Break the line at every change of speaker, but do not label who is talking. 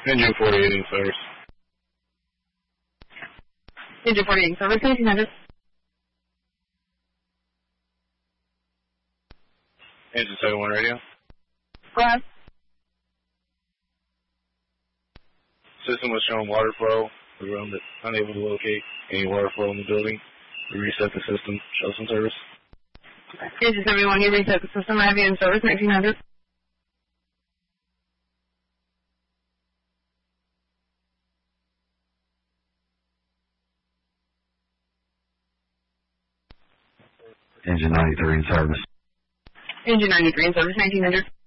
Engine 48 in service.
Engine 48 in service, 1900.
Engine 71 radio.
Go ahead.
System was showing water flow. We were unable to locate any water flow in the building. We reset the system. Show some service.
Engine 71, you reset the system. I have you in service, 1900.
Engine 93 in service.
Engine 93 in service, 1900.